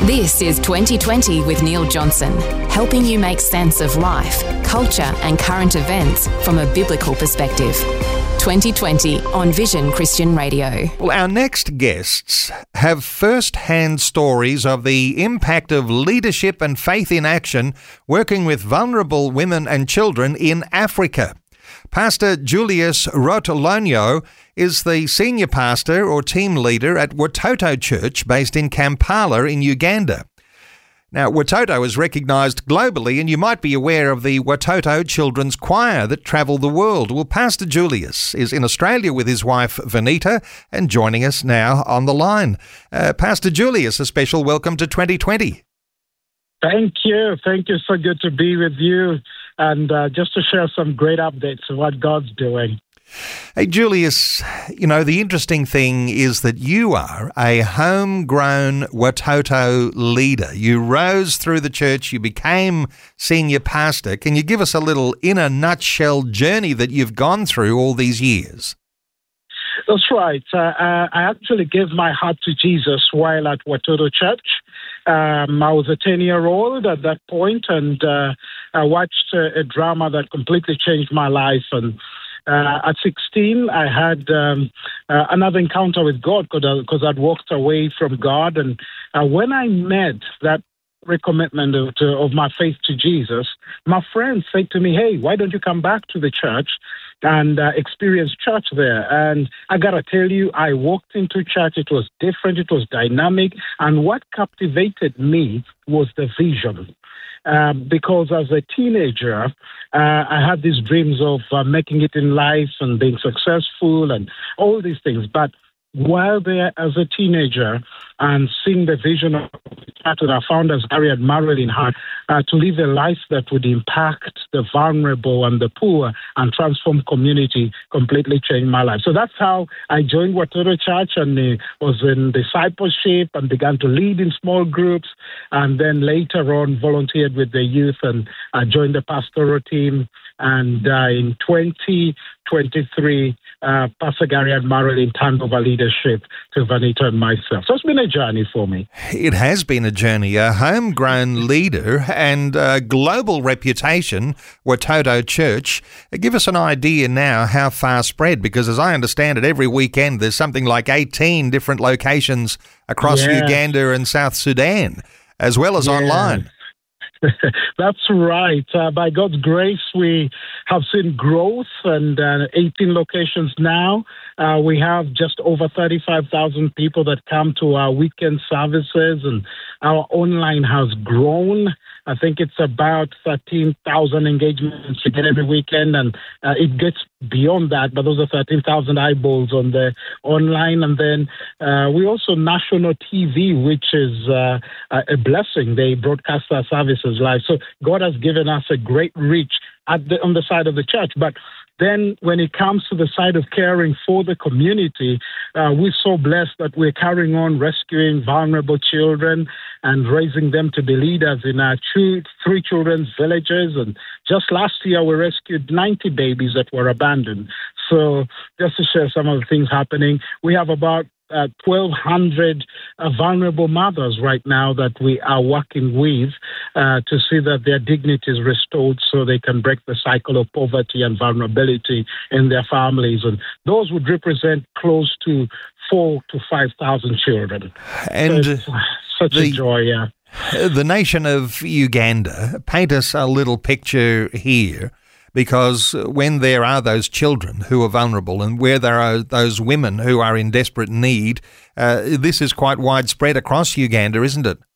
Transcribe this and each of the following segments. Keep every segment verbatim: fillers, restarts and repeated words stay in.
This is twenty twenty with Neil Johnson, helping you make sense of life, culture and current events from a biblical perspective. twenty twenty on Vision Christian Radio. Well, our next guests have first-hand stories of the impact of leadership and faith in action working with vulnerable women and children in Africa. Pastor Julius Rotolonyo is the senior pastor or team leader at Watoto Church based in Kampala in Uganda. Now, Watoto is recognised globally, and you might be aware of the Watoto Children's Choir that travel the world. Well, Pastor Julius is in Australia with his wife, Vanita, and joining us now on the line. Uh, Pastor Julius, a special welcome to twenty twenty. Thank you. Thank you. So good to be with you, and uh, just to share some great updates of what God's doing. Hey, Julius, you know, the interesting thing is that you are a homegrown Watoto leader. You rose through the church, you became senior pastor. Can you give us a little, in a nutshell, journey that you've gone through all these years? That's right. Uh, uh, I actually gave my heart to Jesus while at Watoto Church. Um, I was a ten-year-old at that point, and uh, I watched a, a drama that completely changed my life. And uh, at sixteen, I had um, uh, another encounter with God because I'd walked away from God. And uh, when I met that recommitment of, to, of my faith to Jesus, my friends said to me, "Hey, why don't you come back to the church and uh, experience church there?" And I got to tell you, I walked into church. It was different. It was dynamic. And what captivated me was the vision. Uh, because as a teenager, uh, I had these dreams of uh, making it in life and being successful and all these things. But while there as a teenager and seeing the vision of the church that our founders, Gary and Marilyn, had uh, to live a life that would impact the vulnerable and the poor and transform community, completely changed my life. So that's how I joined Watoto Church and uh, was in discipleship and began to lead in small groups, and then later on volunteered with the youth and uh, joined the pastoral team. And uh, in twenty twenty-three, uh, Pastor Gary and Marilyn turned over leadership to Vanita and myself. So it's been a journey for me. It has been a journey. A homegrown leader and a global reputation, Watoto Church. Give us an idea now how far spread, because as I understand it, every weekend there's something like eighteen different locations across yeah. Uganda and South Sudan, as well as yeah. online. That's right. Uh, by God's grace, we have seen growth, and uh, eighteen locations now. Uh, we have just over thirty-five thousand people that come to our weekend services, and our online has grown. I think it's about thirteen thousand engagements we get every weekend, and uh, it gets beyond that, but those are thirteen thousand eyeballs on the online. And then uh, we also national T V, which is uh, a blessing. They broadcast our services live. So God has given us a great reach at the, on the side of the church. But then when it comes to the side of caring for the community, uh, we're so blessed that we're carrying on rescuing vulnerable children and raising them to be leaders in our two, three children's villages. And just last year, we rescued ninety babies that were abandoned. So just to share some of the things happening, we have about Uh, twelve hundred uh, vulnerable mothers right now that we are working with uh, to see that their dignity is restored so they can break the cycle of poverty and vulnerability in their families. And those would represent close to four to five thousand children. And so it's, uh, such the, a joy, yeah. The nation of Uganda, paint us a little picture here. Because when there are those children who are vulnerable and where there are those women who are in desperate need, uh, this is quite widespread across Uganda, isn't it?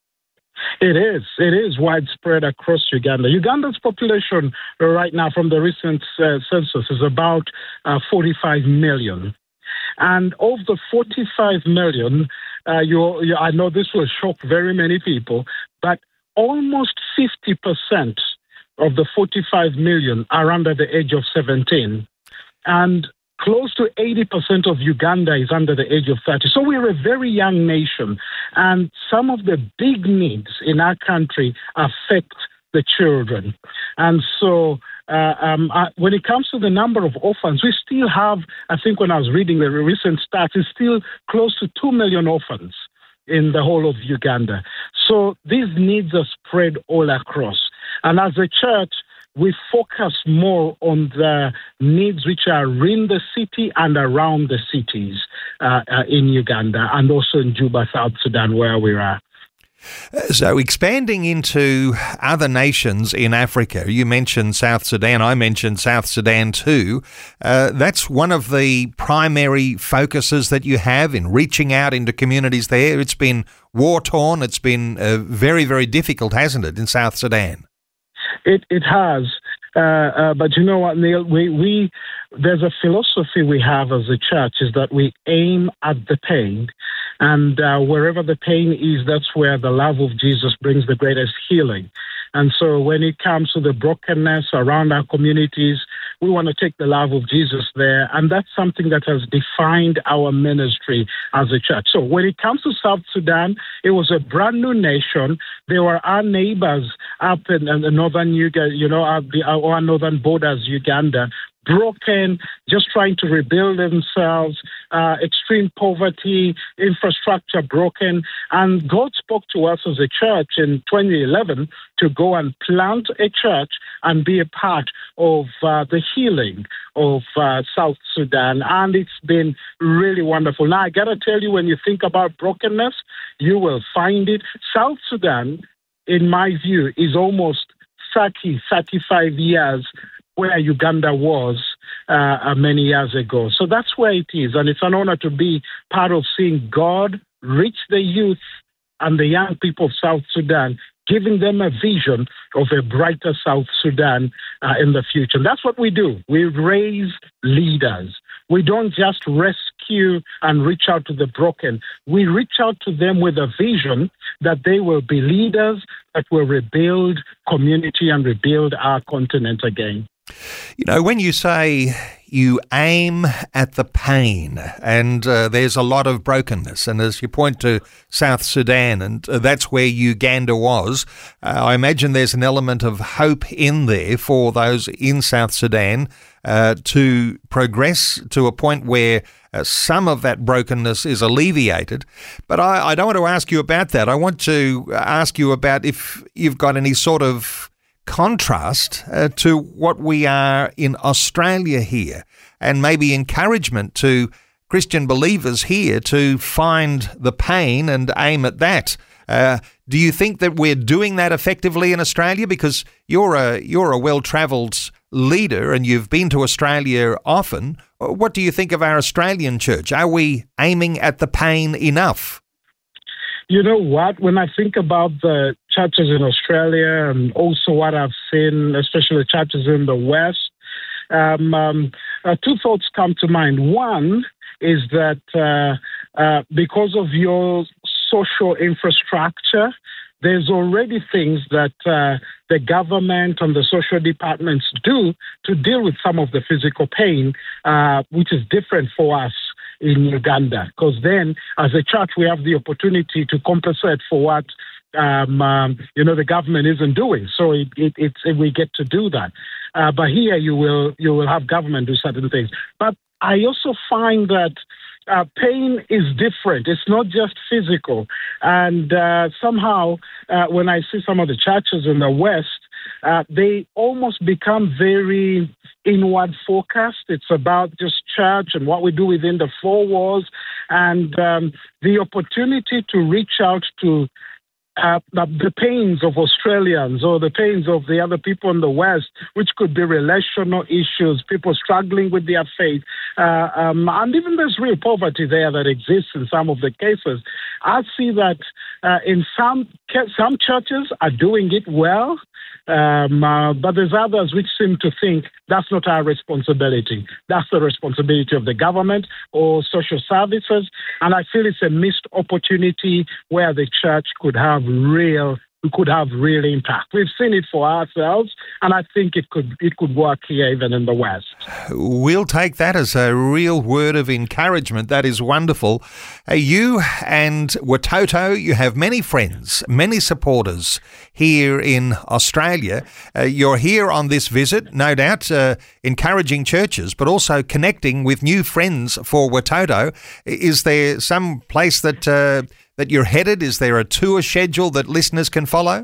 It is. It is widespread across Uganda. Uganda's population right now from the recent uh, census is about uh, forty-five million. And of the forty-five million, uh, you, you, I know this will shock very many people, but almost fifty percent of the forty-five million are under the age of seventeen. And close to eighty percent of Uganda is under the age of thirty. So we're a very young nation. And some of the big needs in our country affect the children. And so uh, um, uh, when it comes to the number of orphans, we still have, I think when I was reading the recent stats, it's still close to two million orphans in the whole of Uganda. So these needs are spread all across. And as a church, we focus more on the needs which are in the city and around the cities uh, uh, in Uganda and also in Juba, South Sudan, where we are. So expanding into other nations in Africa, you mentioned South Sudan, I mentioned South Sudan too. Uh, that's one of the primary focuses that you have in reaching out into communities there. It's been war-torn, it's been uh, very, very difficult, hasn't it, in South Sudan? It it has. Uh, uh, but you know what, Neil? We, we there's a philosophy we have as a church is that we aim at the pain. And uh, wherever the pain is, that's where the love of Jesus brings the greatest healing. And so when it comes to the brokenness around our communities, we want to take the love of Jesus there. And that's something that has defined our ministry as a church. So when it comes to South Sudan, it was a brand new nation. They were our neighbors up in, in the northern Uganda, you know, our, our northern borders, Uganda. Broken, just trying to rebuild themselves, uh, extreme poverty, infrastructure broken. And God spoke to us as a church in twenty eleven to go and plant a church and be a part of uh, the healing of uh, South Sudan. And it's been really wonderful. Now, I got to tell you, when you think about brokenness, you will find it. South Sudan, in my view, is almost thirty, thirty-five years where Uganda was uh, many years ago. So that's where it is. And it's an honor to be part of seeing God reach the youth and the young people of South Sudan, giving them a vision of a brighter South Sudan uh, in the future. And that's what we do. We raise leaders. We don't just rescue and reach out to the broken. We reach out to them with a vision that they will be leaders that will rebuild community and rebuild our continent again. You know, when you say you aim at the pain and uh, there's a lot of brokenness, and as you point to South Sudan, and uh, that's where Uganda was, uh, I imagine there's an element of hope in there for those in South Sudan uh, to progress to a point where uh, some of that brokenness is alleviated. But I, I don't want to ask you about that. I want to ask you about if you've got any sort of contrast uh, to what we are in Australia here, and maybe encouragement to Christian believers here to find the pain and aim at that. Uh, do you think that we're doing that effectively in Australia? Because you're a you're a well-travelled leader and you've been to Australia often. What do you think of our Australian church? Are we aiming at the pain enough? You know what? When I think about the churches in Australia and also what I've seen, especially churches in the West, um, um, uh, two thoughts come to mind. One is that uh, uh, because of your social infrastructure, there's already things that uh, the government and the social departments do to deal with some of the physical pain, uh, which is different for us in Uganda, because then as a church we have the opportunity to compensate for what um, um, you know the government isn't doing. So it, it, it's we get to do that. Uh, but here you will you will have government do certain things. But I also find that uh, pain is different. It's not just physical. And uh, somehow uh, when I see some of the churches in the West, uh, they almost become very inward focused. It's about just church and what we do within the four walls, and um, the opportunity to reach out to uh, the pains of Australians or the pains of the other people in the West, which could be relational issues, people struggling with their faith, uh, um, and even there's real poverty there that exists in some of the cases. I see that uh, in some some churches are doing it well. Um, uh, but there's others which seem to think that's not our responsibility. That's the responsibility of the government or social services. And I feel it's a missed opportunity where the church could have real we could have real impact. We've seen it for ourselves, and I think it could it could work here even in the West. We'll take that as a real word of encouragement. That is wonderful. Uh, you and Watoto, you have many friends, many supporters here in Australia. Uh, you're here on this visit, no doubt, uh, encouraging churches, but also connecting with new friends for Watoto. Is there some place that Uh, that you're headed? Is there a tour schedule that listeners can follow?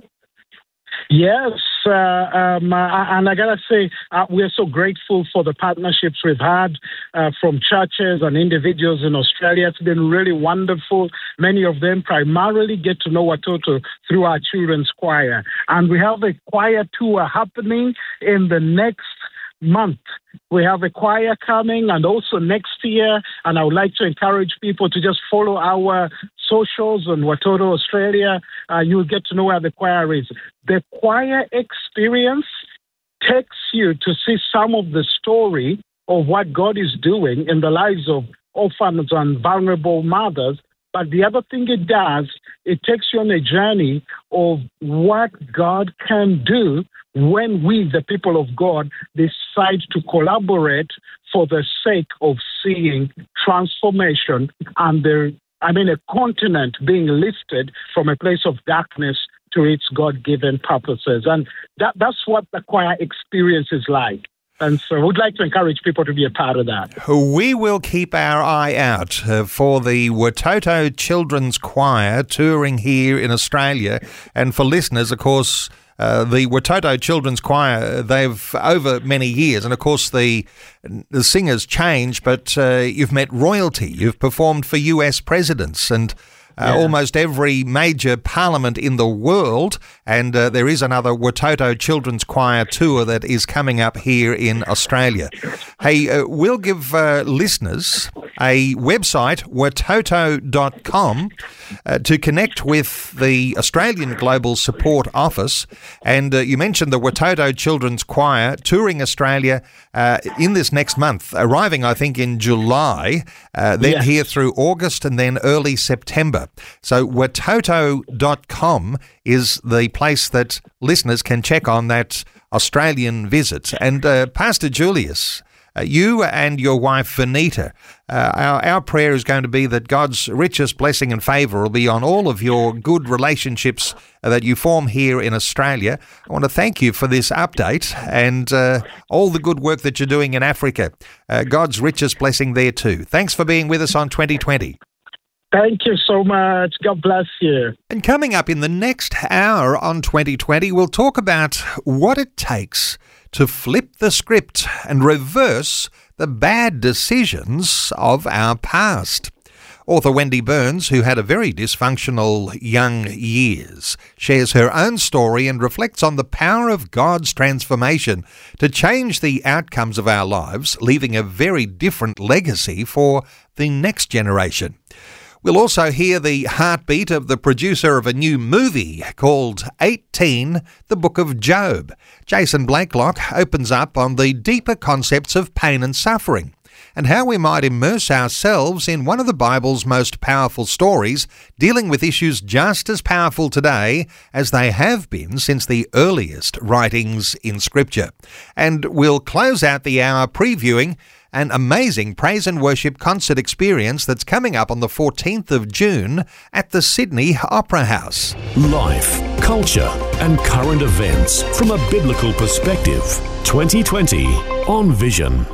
Yes, uh, um, uh, and I gotta say, uh, we're so grateful for the partnerships we've had uh, from churches and individuals in Australia. It's been really wonderful. Many of them primarily get to know Watoto through our children's choir. And we have a choir tour happening in the next month. We have a choir coming, and also next year, and I would like to encourage people to just follow our socials on Watoto Australia. Uh, you'll get to know where the choir is. The choir experience takes you to see some of the story of what God is doing in the lives of orphans and vulnerable mothers. But the other thing it does, it takes you on a journey of what God can do when we, the people of God, decide to collaborate for the sake of seeing transformation and the, I mean, a continent being lifted from a place of darkness to its God-given purposes. And that, that's what the choir experience is like. And so we'd like to encourage people to be a part of that. We will keep our eye out uh, for the Watoto Children's Choir touring here in Australia. And for listeners, of course, uh, the Watoto Children's Choir, they've over many years, and of course the the singers change, but uh, you've met royalty. You've performed for U S presidents and Uh, yeah. almost every major parliament in the world, and uh, there is another Watoto Children's Choir tour that is coming up here in Australia. Hey, uh, we'll give uh, listeners a website, watoto dot com, uh, to connect with the Australian Global Support Office. And uh, you mentioned the Watoto Children's Choir touring Australia uh, in this next month, arriving, I think, in July, uh, then yes. here through August and then early September. So watoto dot com is the place that listeners can check on that Australian visit. And uh, Pastor Julius, uh, you and your wife Vanita, uh, our, our prayer is going to be that God's richest blessing and favour will be on all of your good relationships that you form here in Australia. I want to thank you for this update and uh, all the good work that you're doing in Africa. Uh, God's richest blessing there too. Thanks for being with us on twenty twenty. Thank you so much. God bless you. And coming up in the next hour on twenty twenty, we'll talk about what it takes to flip the script and reverse the bad decisions of our past. Author Wendy Burns, who had a very dysfunctional young years, shares her own story and reflects on the power of God's transformation to change the outcomes of our lives, leaving a very different legacy for the next generation. We'll also hear the heartbeat of the producer of a new movie called eighteen, The Book of Job. Jason Blakelock opens up on the deeper concepts of pain and suffering and how we might immerse ourselves in one of the Bible's most powerful stories, dealing with issues just as powerful today as they have been since the earliest writings in Scripture. And we'll close out the hour previewing an amazing praise and worship concert experience that's coming up on the fourteenth of June at the Sydney Opera House. Life, culture and current events from a biblical perspective. twenty twenty on Vision.